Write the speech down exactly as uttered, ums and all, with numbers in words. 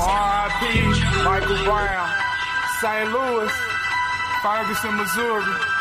R I P Michael Brown, Saint Louis, Ferguson, Missouri.